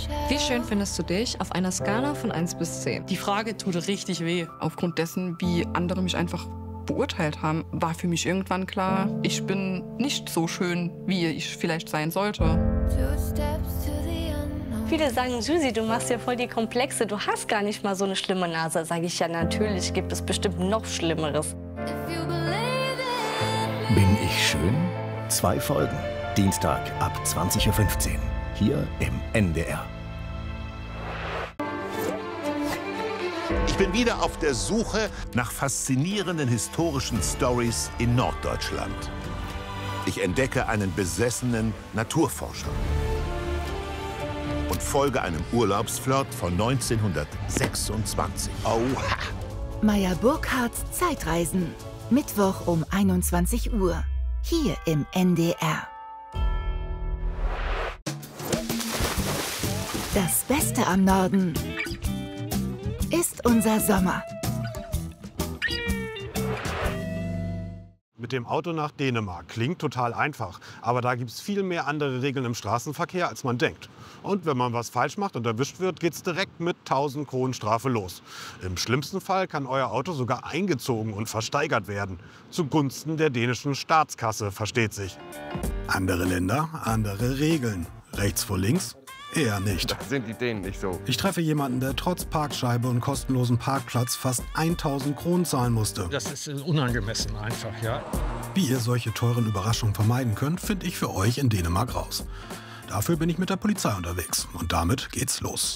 Wie schön findest du dich auf einer Skala von 1 bis 10? Die Frage tut richtig weh. Aufgrund dessen, wie andere mich einfach beurteilt haben, war für mich irgendwann klar, ich bin nicht so schön, wie ich vielleicht sein sollte. Viele sagen, Susi, du machst ja voll die Komplexe, du hast gar nicht mal so eine schlimme Nase. Sage ich, ja, natürlich gibt es bestimmt noch Schlimmeres. Bin ich schön? 2 Folgen. Dienstag ab 20:15 Uhr. Hier im NDR. Ich bin wieder auf der Suche nach faszinierenden historischen Stories in Norddeutschland. Ich entdecke einen besessenen Naturforscher und folge einem Urlaubsflirt von 1926. Oha! Meyer Burkhardts Zeitreisen. Mittwoch um 21 Uhr. Hier im NDR. Das Beste am Norden ist unser Sommer. Mit dem Auto nach Dänemark klingt total einfach, aber da gibt es viel mehr andere Regeln im Straßenverkehr, als man denkt. Und wenn man was falsch macht und erwischt wird, geht es direkt mit 1000 Kronen Strafe los. Im schlimmsten Fall kann euer Auto sogar eingezogen und versteigert werden. Zugunsten der dänischen Staatskasse, versteht sich. Andere Länder, andere Regeln. Rechts vor links? Eher nicht. Das sind die Dänen nicht so. Ich treffe jemanden, der trotz Parkscheibe und kostenlosen Parkplatz fast 1000 Kronen zahlen musste. Das ist unangemessen einfach, ja. Wie ihr solche teuren Überraschungen vermeiden könnt, finde ich für euch in Dänemark raus. Dafür bin ich mit der Polizei unterwegs und damit geht's los.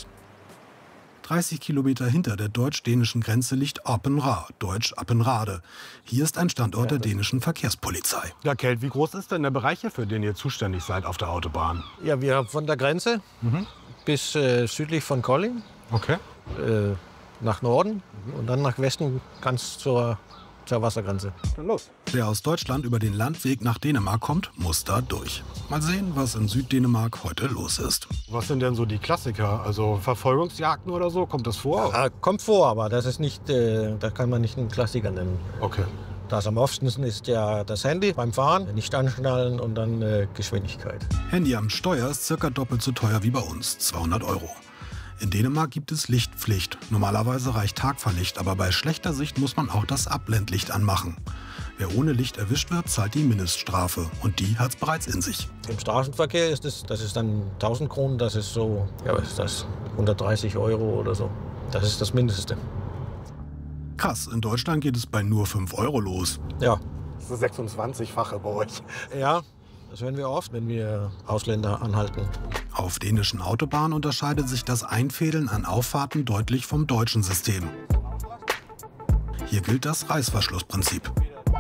30 Kilometer hinter der deutsch-dänischen Grenze liegt Appenrad, deutsch Appenrade. Hier ist ein Standort der dänischen Verkehrspolizei. Ja, Kelt, wie groß ist denn der Bereich, für den ihr zuständig seid auf der Autobahn? Ja, wir haben von der Grenze bis südlich von Kolding, Okay. nach Norden und dann nach Westen ganz zur Wassergrenze. Dann los. Wer aus Deutschland über den Landweg nach Dänemark kommt, muss da durch. Mal sehen, was in Süddänemark heute los ist. Was sind denn so die Klassiker? Also Verfolgungsjagden oder so? Kommt das vor? Ja, kommt vor, aber das ist nicht, da kann man nicht einen Klassiker nennen. Okay. Das am oftsten ist ja das Handy beim Fahren, nicht anschnallen und dann Geschwindigkeit. Handy am Steuer ist circa doppelt so teuer wie bei uns, 200 €. In Dänemark gibt es Lichtpflicht. Normalerweise reicht Tagfahrlicht, aber bei schlechter Sicht muss man auch das Abblendlicht anmachen. Wer ohne Licht erwischt wird, zahlt die Mindeststrafe. Und die hat es bereits in sich. Im Straßenverkehr ist das ist dann 1000 Kronen, das ist so, ja, was ist das, 130 € oder so. Das ist das Mindeste. Krass, in Deutschland geht es bei nur 5 € los. Ja. Das ist 26-fache bei euch. Ja, das hören wir oft, wenn wir Ausländer anhalten. Auf dänischen Autobahnen unterscheidet sich das Einfädeln an Auffahrten deutlich vom deutschen System. Hier gilt das Reißverschlussprinzip.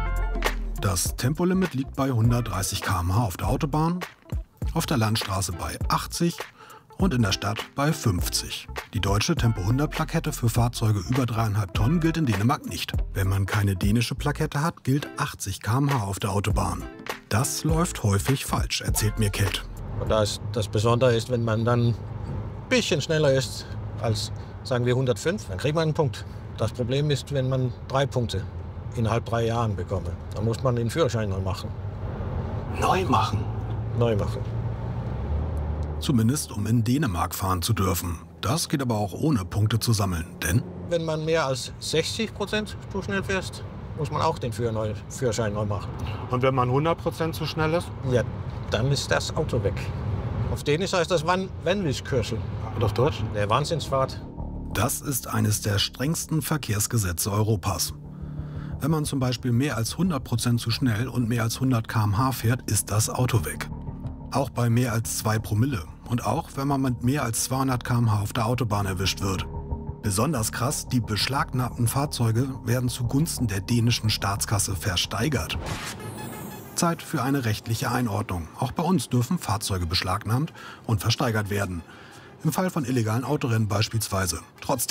Das Tempolimit liegt bei 130 km/h auf der Autobahn, auf der Landstraße bei 80 und in der Stadt bei 50. Die deutsche Tempo-100-Plakette für Fahrzeuge über 3,5 Tonnen gilt in Dänemark nicht. Wenn man keine dänische Plakette hat, gilt 80 km/h auf der Autobahn. Das läuft häufig falsch, erzählt mir Kelt. Und das Besondere ist, wenn man dann ein bisschen schneller ist als, sagen wir, 105, dann kriegt man einen Punkt. Das Problem ist, wenn man 3 Punkte innerhalb 3 Jahren bekomme, dann muss man den Führerschein neu machen. Neu machen? Neu machen. Zumindest, um in Dänemark fahren zu dürfen. Das geht aber auch ohne Punkte zu sammeln, denn Wenn man mehr als 60% zu schnell fährst, muss man auch den Führerschein neu machen. Und wenn man 100% zu schnell ist? Ja, dann ist das Auto weg. Auf Dänisch heißt das Vanvidskørsel. Und auf Deutsch? Der Wahnsinnsfahrt. Das ist eines der strengsten Verkehrsgesetze Europas. Wenn man zum Beispiel mehr als 100% zu schnell und mehr als 100 km/h fährt, ist das Auto weg. Auch bei mehr als 2 Promille. Und auch, wenn man mit mehr als 200 km/h auf der Autobahn erwischt wird. Besonders krass, die beschlagnahmten Fahrzeuge werden zugunsten der dänischen Staatskasse versteigert. Zeit für eine rechtliche Einordnung. Auch bei uns dürfen Fahrzeuge beschlagnahmt und versteigert werden. Im Fall von illegalen Autorennen beispielsweise. Trotzdem